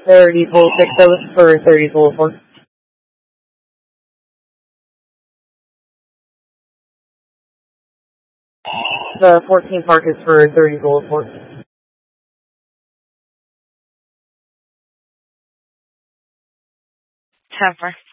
30 total 6, that was for 30 total 4. The 14 Park is for 30 total 4. 10-4.